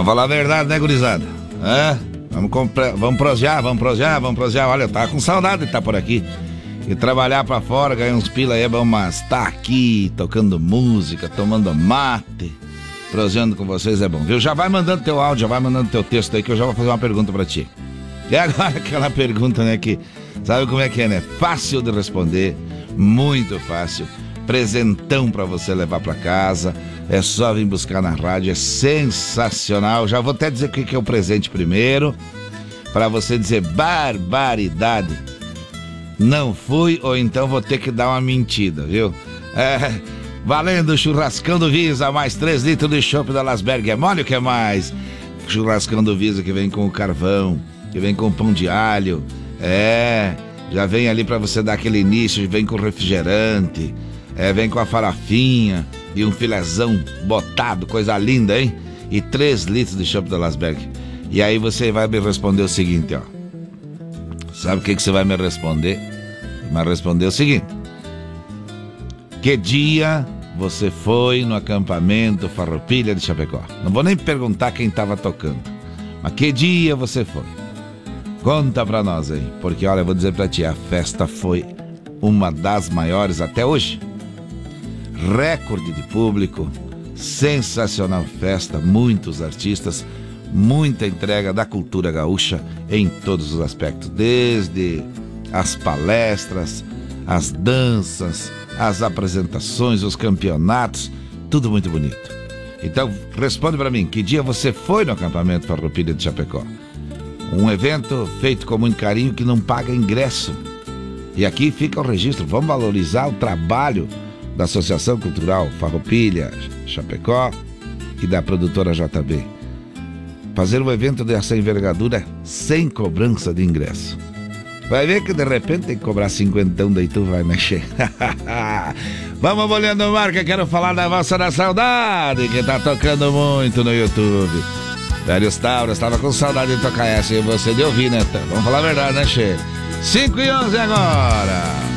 Vamos falar a verdade, né, gurizada? Vamos prosear. Olha, eu tava com saudade de estar por aqui. E trabalhar pra fora, ganhar uns pila aí é bom, mas tá aqui, tocando música, tomando mate, proseando com vocês é bom, viu? Já vai mandando teu áudio, já vai mandando teu texto aí que eu já vou fazer uma pergunta pra ti. E agora aquela pergunta, né, que sabe como é que é, né? Fácil de responder, muito fácil. Presentão pra você levar pra casa. É só vir buscar na rádio, é sensacional. Já vou até dizer o que é o presente primeiro, pra você dizer barbaridade. Não fui, ou então vou ter que dar uma mentira, viu? Valendo o churrascão do Visa, mais 3 litros de chopp da Lasberg. É mole o que é mais? Churrascão do Visa que vem com o carvão, que vem com pão de alho. Já vem ali pra você dar aquele início, vem com refrigerante, vem com a farofinha e um filézão botado, coisa linda, hein? E 3 litros de chopp da Lasberg. E aí você vai me responder o seguinte, ó. Sabe o que você vai me responder? Vai responder o seguinte: que dia você foi no acampamento Farroupilha de Chapecó? Não vou nem perguntar quem estava tocando, mas que dia você foi? Conta pra nós aí, porque olha, eu vou dizer pra ti, a festa foi uma das maiores até hoje. Recorde de público, sensacional festa, muitos artistas, muita entrega da cultura gaúcha em todos os aspectos, desde as palestras, as danças, as apresentações, os campeonatos, tudo muito bonito. Então, responde para mim, que dia você foi no acampamento Farroupilha de Chapecó? Um evento feito com muito carinho que não paga ingresso. E aqui fica o registro, vamos valorizar o trabalho da Associação Cultural Farroupilha Chapecó e da produtora JB. Fazer um evento dessa envergadura sem cobrança de ingresso. Vai ver que de repente tem que cobrar 50, daí tu vai mexer. Vamos olhando o mar, que eu quero falar da Valsa da Saudade, que tá tocando muito no YouTube. Velhos Tauros, tava com saudade de tocar essa e você de ouvir, né? Vamos falar a verdade, né, Che? 5:11 agora.